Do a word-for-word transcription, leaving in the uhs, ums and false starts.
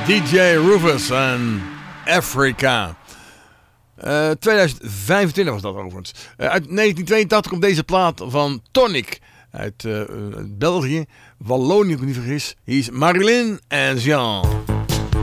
D J Rufus en Africa. Uh, tweeduizend vijfentwintig was dat overigens. Uh, uit negentien tweeëntachtig komt deze plaat van Tonic. Uit uh, België. Wallonië, ik me niet vergis. Hier is Marilyn en Jean.